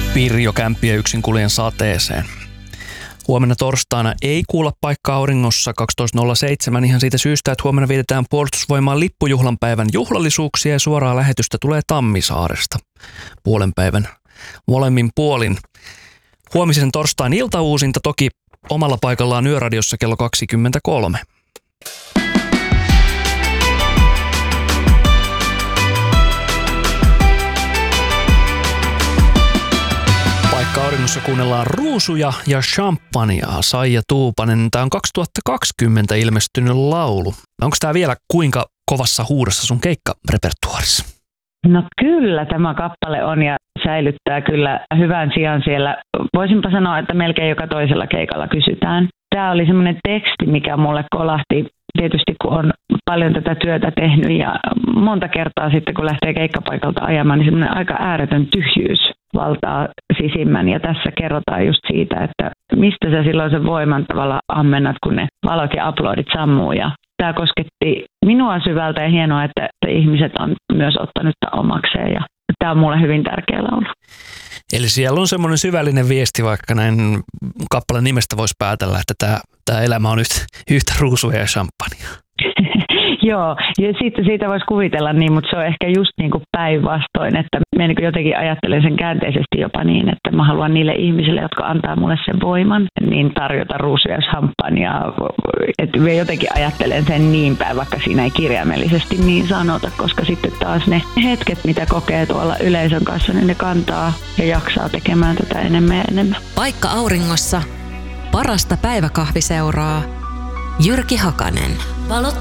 Pirjo Kämppiä yksin kuljen sateeseen. Huomenna torstaina ei kuulla Paikka auringossa 12.07 ihan siitä syystä, että huomenna vietetään Puolustusvoimaan lippujuhlan päivän juhlallisuuksia ja suoraa lähetystä tulee Tammisaaresta puolen päivän molemmin puolin. Huomisen torstain iltauusinta toki omalla paikallaan Yöradiossa kello 23. Paikka auringossa kuunnellaan Ruusuja ja Champagnea, Saija Tuupanen. Tämä on 2020 ilmestynyt laulu. Onko tämä vielä kuinka kovassa huudossa sun keikkarepertuaarissa? No kyllä tämä kappale on ja säilyttää kyllä hyvän sijan siellä. Voisinpa sanoa, että melkein joka toisella keikalla kysytään. Tämä oli semmoinen teksti, mikä mulle kolahti. Tietysti kun on paljon tätä työtä tehnyt ja monta kertaa sitten kun lähtee keikkapaikalta ajamaan, niin semmoinen aika ääretön tyhjyys valtaa sisimmän. Ja tässä kerrotaan just siitä, että mistä sä silloin sen voiman tavalla ammennat, kun ne valot ja aplodit sammuu. Ja tämä kosketti minua syvältä ja hienoa, että ihmiset on myös ottanut tämän omakseen. Ja tämä on mulle hyvin tärkeä laulu. Eli siellä on semmoinen syvällinen viesti, vaikka näin kappaleen nimestä voisi päätellä, että tämä elämä on yhtä ruusuja ja champagnea. Joo, ja sitten siitä voisi kuvitella niin, mutta se on ehkä just niin kuin päinvastoin, että minä niin jotenkin ajattelen sen käänteisesti jopa niin, että mä haluan niille ihmisille, jotka antaa mulle sen voiman, niin tarjota ruusuja ja champagnea. Että minä jotenkin ajattelen sen niin päin, vaikka siinä ei kirjaimellisesti niin sanota, koska sitten taas ne hetket, mitä kokee tuolla yleisön kanssa, niin ne kantaa ja jaksaa tekemään tätä enemmän ja enemmän. Paikka auringossa. Parasta päiväkahviseuraa. Jyrki Hakanen. Valot